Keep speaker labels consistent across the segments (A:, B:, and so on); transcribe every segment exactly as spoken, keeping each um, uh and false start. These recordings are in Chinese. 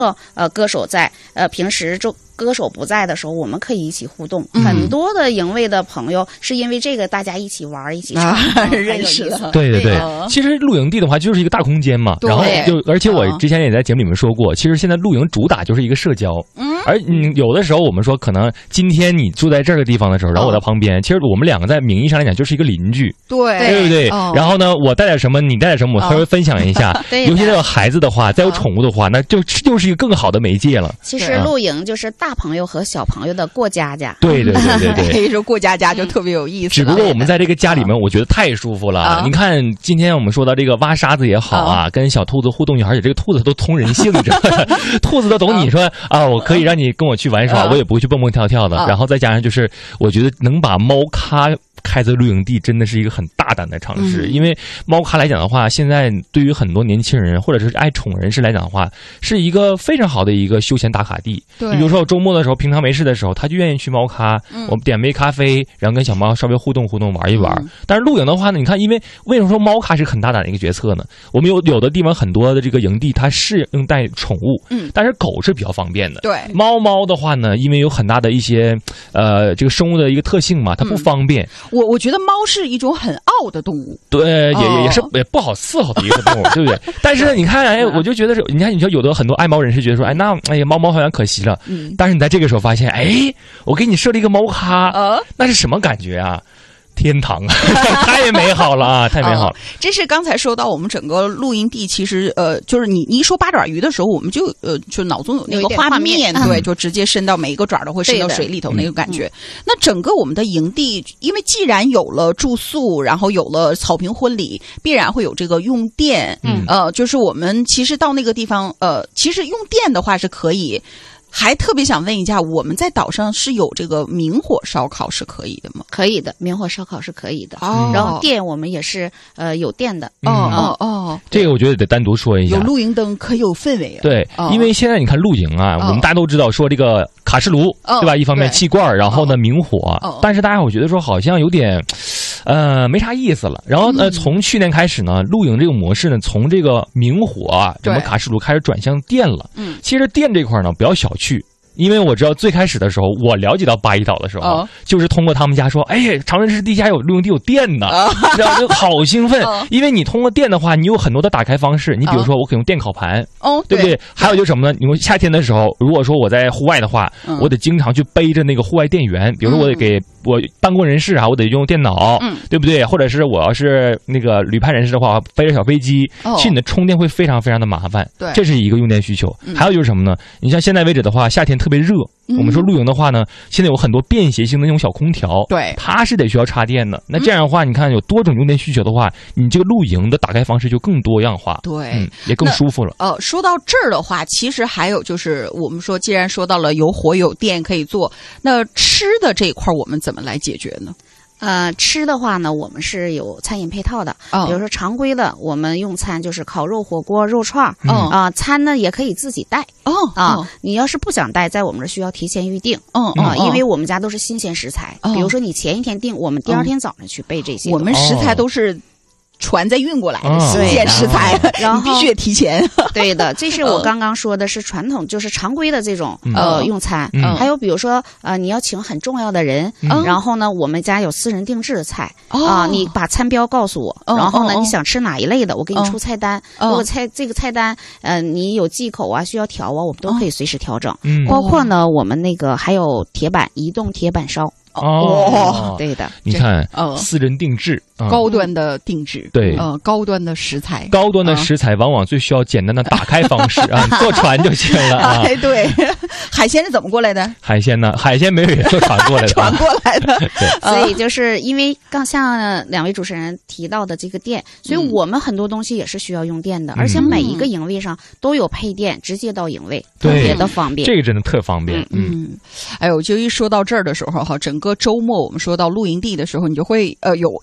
A: 呃歌手在，呃平时就歌手不在的时候，我们可以一起互动。
B: 嗯、
A: 很多的营卫的朋友是因为这个大家一起玩一起唱、
B: 啊、认识了。
C: 对对对，对其实露营地的话就是一个大空间嘛，然后就而且我之前也在节目里面说过，其实现在露营主打就是一个社交。嗯，而嗯有的时候我们说可能今天你住在这个地方的时候，然后我在旁边，哦、其实我们两个在名义上来讲就是一个邻居。
B: 对，
C: 对不对？哦、然后呢，我带点什么，你带点什么，我稍微分享一下。
A: 哦、
C: 尤其是有孩子的话，再有宠物的话，那就就是一个更好的媒介了。
A: 其实露营就是大朋友和小朋友的过家家。
C: 对对对对对，
B: 可以说过家家就特别有意思。
C: 只不过我们在这个家里面，我觉得太舒服了。啊、你看，今天我们说到这个挖沙子也好啊，啊跟小兔子互动也好，而且这个兔子都通人性，你知道吗？兔子都懂你说啊，我可以让你跟我去玩耍，啊、我也不会去蹦蹦跳跳的。啊、然后再加上就是，我觉得能把猫咖开在露营地真的是一个很大胆的尝试，嗯、因为猫咖来讲的话，现在对于很多年轻人或者是爱宠人士来讲的话，是一个非常好的一个休闲打卡地。
B: 对，
C: 你比如说我周末的时候，平常没事的时候，他就愿意去猫咖，嗯、我们点杯咖啡，然后跟小猫稍微互动互动，玩一玩。嗯、但是露营的话呢，你看，因为为什么说猫咖是很大胆的一个决策呢？我们有有的地方很多的这个营地，它是用带宠物，嗯，但是狗是比较方便的。
B: 对，
C: 猫猫的话呢，因为有很大的一些呃这个生物的一个特性嘛，它不方便。
B: 嗯、我我觉得猫是一种很傲的动物，
C: 对，
B: 哦、
C: 也也是也不好伺候的一个动物，对不对？但是呢，你看，哎，我就觉得是，你看，你说有的很多爱猫人士觉得说，哎，那哎呀，猫猫好像可惜了。嗯。但是你在这个时候发现，哎，我给你设了一个猫咖，呃、那是什么感觉啊？天堂啊，太美好了啊，太美好了！
B: 哦、这是刚才说到我们整个露营地，其实呃，就是你你一说八爪鱼的时候，我们就呃，就脑中有那个画面，
A: 面
B: 对，
A: 嗯、
B: 就直接伸到每一个爪都会伸到水里头那个感觉。那整个我们的营地，因为既然有了住宿，然后有了草坪婚礼，必然会有这个用电，嗯，呃，就是我们其实到那个地方，呃，其实用电的话是可以。还特别想问一下，我们在岛上是有这个明火烧烤是可以的吗？
A: 可以的，明火烧烤是可以的。
B: 哦，
A: 然后电我们也是呃有电的。
B: 哦哦哦，
C: 这个我觉得得单独说一下。
B: 有露营灯可有氛围啊。
C: 对，哦、因为现在你看露营啊，哦、我们大家都知道说这个卡式炉，哦、对吧？一方面气罐，然后呢明火，哦、但是大家我觉得说好像有点。呃，没啥意思了。然后呢，嗯、从去年开始呢，露营这个模式呢，从这个明火什么卡式炉开始转向电了。嗯，其实电这块呢，不要小觑。因为我知道最开始的时候，我了解到八一岛的时候，哦、就是通过他们家说，哎，长春市地下有露营地有电呢，哦、然后就好兴奋。哦、因为你通过电的话，你有很多的打开方式。你比如说，我可以用电烤盘，哦，对不对？对还有就是什么呢？你说夏天的时候，如果说我在户外的话，嗯、我得经常去背着那个户外电源，比如说我得给我办公人士啊，我得用电脑，嗯、对不对？或者是我要是那个旅拍人士的话，背着小飞机，哦、其实你的充电会非常非常的麻烦。对，这是一个用电需求。嗯、还有就是什么呢？你像现在为止的话，夏天特别热。嗯、我们说露营的话呢，现在有很多便携性的那种小空调，
B: 对，
C: 它是得需要插电的。那这样的话，嗯、你看有多种用电需求的话，你这个露营的打开方式就更多样化，
B: 对，
C: 嗯，也更舒服了。
B: 呃，说到这儿的话，其实还有就是我们说，既然说到了有火有电可以做，那吃的这一块我们怎么来解决呢？
A: 呃，吃的话呢，我们是有餐饮配套的，哦、比如说常规的，我们用餐就是烤肉、火锅、肉串儿，啊、嗯呃，餐呢也可以自己带，哦啊，哦、你要是不想带，在我们这需要提前预定，嗯啊，哦、因为我们家都是新鲜食材，哦、比如说你前一天订，我们第二天早上去备这些，
B: 我们食材都是。船再运过来的新鲜食材，然后你必须得提前。
A: 对的，这是我刚刚说的是传统，就是常规的这种呃用餐。还有比如说呃你要请很重要的人，然后呢我们家有私人定制的菜啊，你把餐标告诉我，然后呢你想吃哪一类的，我给你出菜单。如果菜这个菜单呃你有忌口啊需要调啊，我们都可以随时调整。包括呢我们那个还有铁板移动铁板烧。
C: 哦，
A: 对的，
C: 你看，呃，私人定制，
B: 嗯、高端的定制，
C: 对，
B: 呃，高端的食材，
C: 高端的食材往往最需要简单的打开方式啊，坐船就行了啊。
B: 哎，对，海鲜是怎么过来的？
C: 海鲜呢？海鲜没有也坐船过来的，
B: 船过来的。
C: 对，
A: 所以就是因为刚像两位主持人提到的这个电，所以我们很多东西也是需要用电的，嗯、而且每一个营位上都有配电，直接到营位，特别的方便。
C: 这个真的特方便。
B: 嗯，嗯哎呦，就一说到这儿的时候哈，整个周末我们说到露营地的时候，你就会呃有有画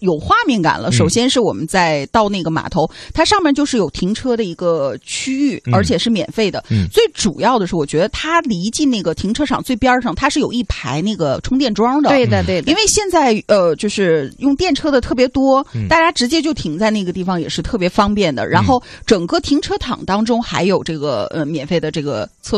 B: 面感了。首先是我们在到那个码头，它上面就是有停车的一个区域，而且是免费的。
C: 嗯，
B: 最主要的是，我觉得它离近那个停车场最边上，它是有一排那个充电桩的。
A: 对的，对的。
B: 因为现在呃，就是用电车的特别多，大家直接就停在那个地方也是特别方便的。然后整个停车场当中还有这个呃免费的这个厕